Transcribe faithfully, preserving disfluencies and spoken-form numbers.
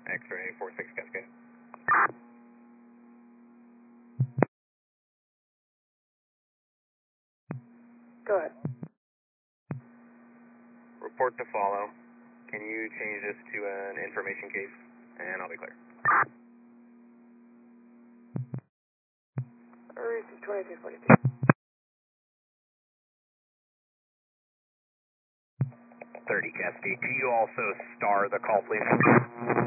X-ray four six Cascade. Go ahead. Report to follow. Can you change this to an information case? And I'll be clear. Receive twenty-three forty-two. thirty Cascade. Can you also star the call, please?